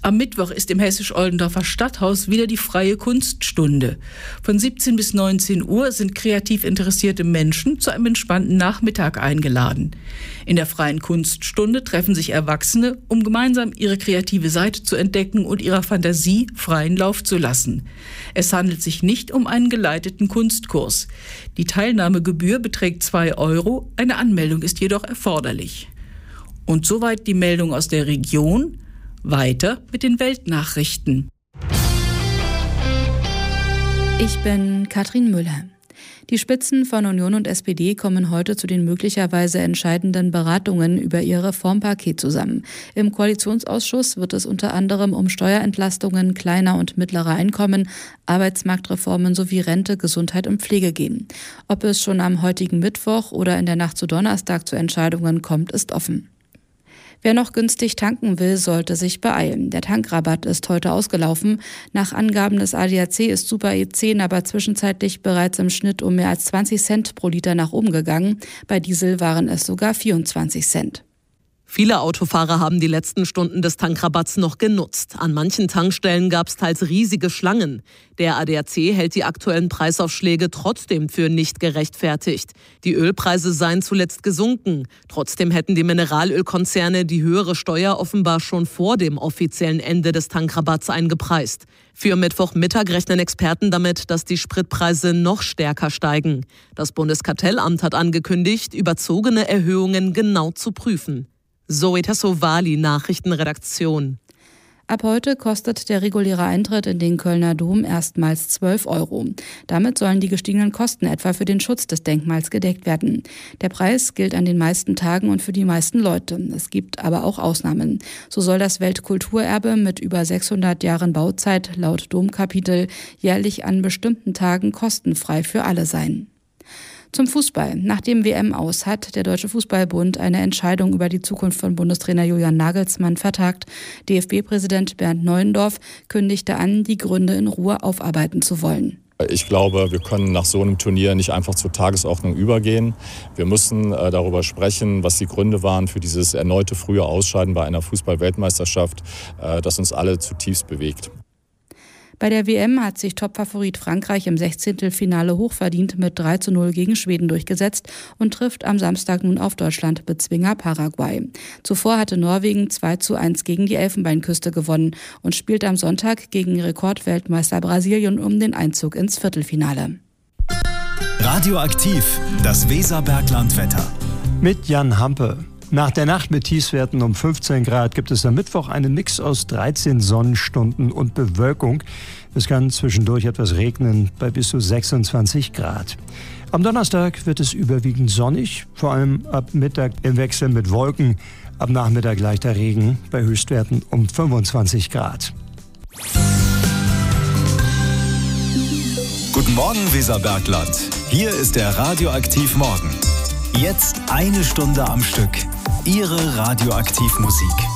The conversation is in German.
Am Mittwoch ist im Hessisch-Oldendorfer Stadthaus wieder die freie Kunststunde. Von 17 bis 19 Uhr sind kreativ interessierte Menschen zu einem entspannten Nachmittag eingeladen. In der freien Kunststunde treffen sich Erwachsene, um gemeinsam ihre kreative Seite zu entdecken und ihrer Fantasie freien Lauf zu lassen. Es handelt sich nicht um einen geleiteten Kunstkurs. Die Teilnahmegebühr beträgt 2 €, eine Anmeldung ist jedoch erforderlich. Und soweit die Meldung aus der Region. Weiter mit den Weltnachrichten. Ich bin Katrin Müller. Die Spitzen von Union und SPD kommen heute zu den möglicherweise entscheidenden Beratungen über ihr Reformpaket zusammen. Im Koalitionsausschuss wird es unter anderem um Steuerentlastungen kleiner und mittlerer Einkommen, Arbeitsmarktreformen sowie Rente, Gesundheit und Pflege gehen. Ob es schon am heutigen Mittwoch oder in der Nacht zu Donnerstag zu Entscheidungen kommt, ist offen. Wer noch günstig tanken will, sollte sich beeilen. Der Tankrabatt ist heute ausgelaufen. Nach Angaben des ADAC ist Super E10 aber zwischenzeitlich bereits im Schnitt um mehr als 20 Cent pro Liter nach oben gegangen. Bei Diesel waren es sogar 24 Cent. Viele Autofahrer haben die letzten Stunden des Tankrabatts noch genutzt. An manchen Tankstellen gab es teils riesige Schlangen. Der ADAC hält die aktuellen Preisaufschläge trotzdem für nicht gerechtfertigt. Die Ölpreise seien zuletzt gesunken. Trotzdem hätten die Mineralölkonzerne die höhere Steuer offenbar schon vor dem offiziellen Ende des Tankrabatts eingepreist. Für Mittwochmittag rechnen Experten damit, dass die Spritpreise noch stärker steigen. Das Bundeskartellamt hat angekündigt, überzogene Erhöhungen genau zu prüfen. Zoe Tassovali, Nachrichtenredaktion. Ab heute kostet der reguläre Eintritt in den Kölner Dom erstmals 12 €. Damit sollen die gestiegenen Kosten etwa für den Schutz des Denkmals gedeckt werden. Der Preis gilt an den meisten Tagen und für die meisten Leute. Es gibt aber auch Ausnahmen. So soll das Weltkulturerbe mit über 600 Jahren Bauzeit laut Domkapitel jährlich an bestimmten Tagen kostenfrei für alle sein. Zum Fußball. Nach dem WM-Aus hat der Deutsche Fußballbund eine Entscheidung über die Zukunft von Bundestrainer Julian Nagelsmann vertagt. DFB-Präsident Bernd Neuendorf kündigte an, die Gründe in Ruhe aufarbeiten zu wollen. Ich glaube, wir können nach so einem Turnier nicht einfach zur Tagesordnung übergehen. Wir müssen darüber sprechen, was die Gründe waren für dieses erneute frühe Ausscheiden bei einer Fußball-Weltmeisterschaft, das uns alle zutiefst bewegt. Bei der WM hat sich Topfavorit Frankreich im 16. hochverdient mit 3:0 gegen Schweden durchgesetzt und trifft am Samstag nun auf Deutschland-Bezwinger Paraguay. Zuvor hatte Norwegen 2:1 gegen die Elfenbeinküste gewonnen und spielt am Sonntag gegen Rekordweltmeister Brasilien um den Einzug ins Viertelfinale. Radioaktiv, das Weserbergland-Wetter. Mit Jan Hampe. Nach der Nacht mit Tiefstwerten um 15 Grad gibt es am Mittwoch einen Mix aus 13 Sonnenstunden und Bewölkung. Es kann zwischendurch etwas regnen bei bis zu 26 Grad. Am Donnerstag wird es überwiegend sonnig, vor allem ab Mittag im Wechsel mit Wolken. Ab Nachmittag leichter Regen bei Höchstwerten um 25 Grad. Guten Morgen, Weserbergland. Hier ist der Radioaktiv Morgen. Jetzt 1 Stunde am Stück. Ihre Radioaktivmusik.